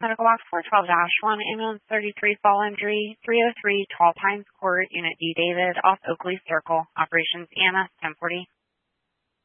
Medical box 412-1, ambulance 33, fall injury, 303, Tall Pines Court, Unit D. David, off Oakley Circle. Operations Anna, 1040.